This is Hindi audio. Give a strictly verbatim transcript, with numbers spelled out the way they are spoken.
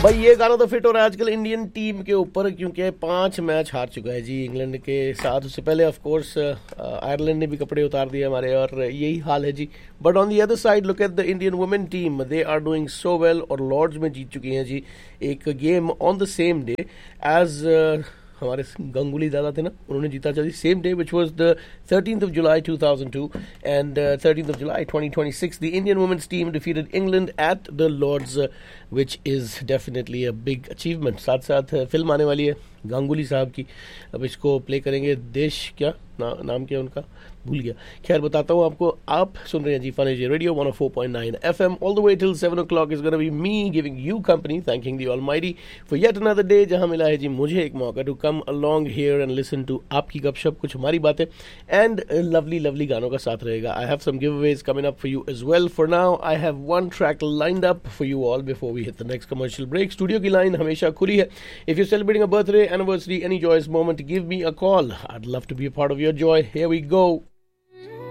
भाई ये गाना तो फिट हो रहा है आजकल इंडियन टीम के ऊपर, क्योंकि पांच मैच हार चुका है जी इंग्लैंड के साथ। उससे पहले ऑफ कोर्स आयरलैंड ने भी कपड़े उतार दिए हमारे, और यही हाल है जी। But on the other side look at the Indian women team, they are doing so well, और लॉर्ड्स में जीत चुकी हैं जी एक game on the same day as हमारे गंगुली दादा थे ना, उन्होंने जीता था same day which was the thirteenth of July two thousand two, and uh, thirteenth of July twenty twenty-six the Indian women's team defeated England at the Lords, uh, which is definitely a big achievement. साथ साथ फिल्म आने वाली है गांगुली साहब की, अब इसको प्ले करेंगे। देश क्या ना, नाम क्या उनका भूल गया, खैर बताता हूँ आपको। आप सुन रहे हैं जी fun AG radio one oh four point nine F M all the way till seven o'clock is going to be me giving you company, thanking the Almighty for yet another day जहां मिला है जी मुझे एक मौका to come along here and listen to आपकी गपशप, कुछ हमारी बातें, and lovely lovely गानों का साथ रहेगा। I have some giveaways coming up for you as well. For now I have one track lined up for you all before we hit the next commercial break. Studio की line हमेशा खुली है। If you're celebrating a birthday, anniversary, any joyous moment, give me a call. I'd love to be a part of your joy. Here we go.